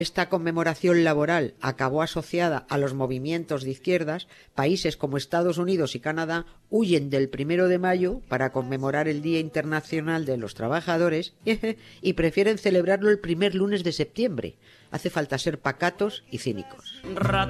esta conmemoración laboral acabó asociada a los movimientos de izquierdas, países como Estados Unidos y Canadá huyen del 1 de mayo para conmemorar el Día Internacional de los Trabajadores y prefieren celebrarlo el primer lunes de septiembre. Hace falta ser pacatos y cínicos.